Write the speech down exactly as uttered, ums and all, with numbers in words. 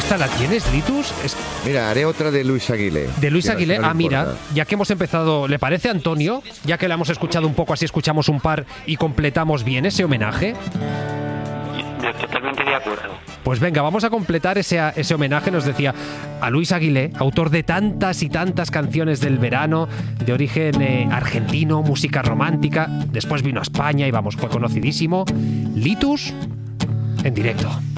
¿Esta la tienes, Litus? Es... Mira, haré otra de Luis Aguilé. De Luis Aguilé, no ah, mira, importa. ya que hemos empezado, ¿le parece, Antonio? Ya que la hemos escuchado un poco, así escuchamos un par y completamos bien ese homenaje. Totalmente de acuerdo. Pues venga, vamos a completar ese, ese homenaje, nos decía, a Luis Aguilé, autor de tantas y tantas canciones del verano, de origen eh, argentino, música romántica. Después vino a España y vamos, fue conocidísimo. Litus, en directo.